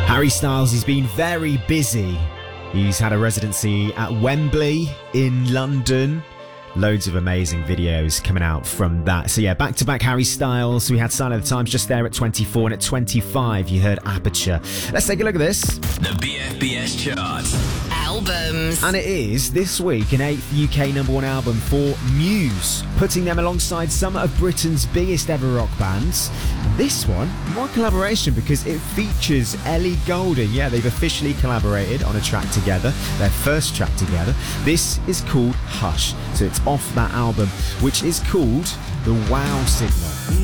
Harry Styles has been very busy. He's had a residency at Wembley in London. Loads of amazing videos coming out from that. So yeah, back-to-back Harry Styles. We had Sign of the Times just there at 24, and at 25 you heard Aperture. Let's take a look at this. The BFBS chart. Albums. And it is, this week, an 8th UK #1 album for Muse, putting them alongside some of Britain's biggest ever rock bands. This one, more collaboration because it features Ellie Goulding. Yeah, they've officially collaborated on a track together, their first track together. This is called Hush, so it's off that album, which is called The Wow Signal.